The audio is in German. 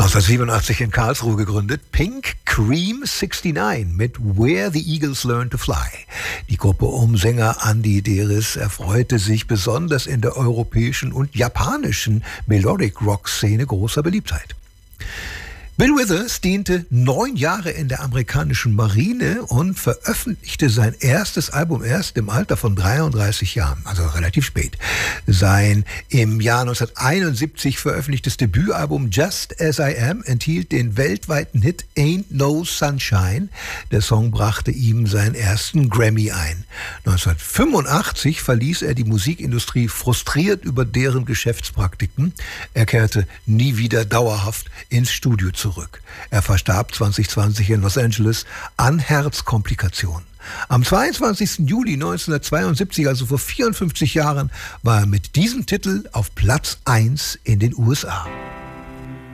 1987 in Karlsruhe gegründet, Pink Cream 69 mit Where the Eagles Learn to Fly. Die Gruppe um Sänger Andy Deris erfreute sich besonders in der europäischen und japanischen Melodic-Rock-Szene großer Beliebtheit. Bill Withers diente 9 Jahre in der amerikanischen Marine und veröffentlichte sein erstes Album erst im Alter von 33 Jahren, also relativ spät. Sein im Jahr 1971 veröffentlichtes Debütalbum Just As I Am enthielt den weltweiten Hit Ain't No Sunshine. Der Song brachte ihm seinen ersten Grammy ein. 1985 verließ er die Musikindustrie frustriert über deren Geschäftspraktiken. Er kehrte nie wieder dauerhaft ins Studio zurück. Er verstarb 2020 in Los Angeles an Herzkomplikationen. Am 22. Juli 1972, also vor 54 Jahren, war er mit diesem Titel auf Platz 1 in den USA.